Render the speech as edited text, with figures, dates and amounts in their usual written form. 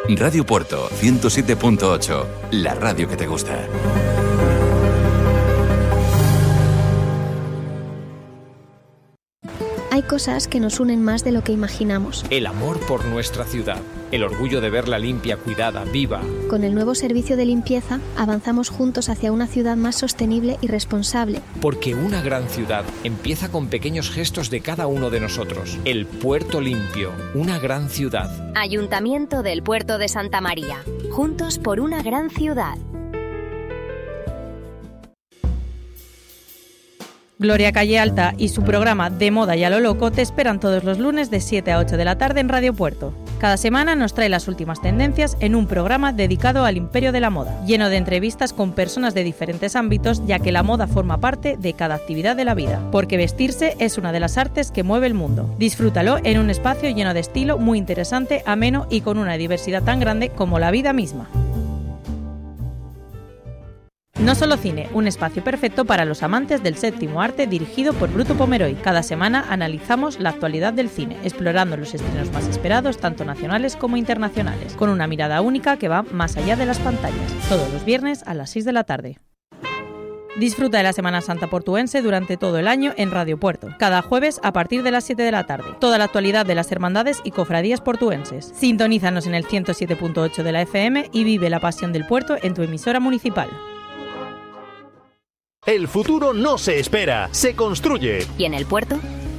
Radio Puerto 107.8, la radio que te gusta. Hay cosas que nos unen más de lo que imaginamos. El amor por nuestra ciudad, el orgullo de verla limpia, cuidada, viva. Con el nuevo servicio de limpieza, avanzamos juntos hacia una ciudad más sostenible y responsable. Porque una gran ciudad empieza con pequeños gestos de cada uno de nosotros. El Puerto Limpio, una gran ciudad. Ayuntamiento del Puerto de Santa María. Juntos por una gran ciudad. Gloria Calle Alta y su programa De Moda y a lo Loco te esperan todos los lunes de 7 a 8 de la tarde en Radio Puerto. Cada semana nos trae las últimas tendencias en un programa dedicado al imperio de la moda, lleno de entrevistas con personas de diferentes ámbitos, ya que la moda forma parte de cada actividad de la vida, porque vestirse es una de las artes que mueve el mundo. Disfrútalo en un espacio lleno de estilo, muy interesante, ameno y con una diversidad tan grande como la vida misma. No Solo Cine, un espacio perfecto para los amantes del séptimo arte dirigido por Bruto Pomeroy. Cada semana analizamos la actualidad del cine, explorando los estrenos más esperados, tanto nacionales como internacionales, con una mirada única que va más allá de las pantallas. Todos los viernes a las 6 de la tarde. Disfruta de la Semana Santa portuense durante todo el año en Radio Puerto, cada jueves a partir de las 7 de la tarde. Toda la actualidad de las hermandades y cofradías portuenses. Sintonízanos en el 107.8 de la FM y vive la pasión del puerto en tu emisora municipal. El futuro no se espera, se construye. ¿Y en el puerto?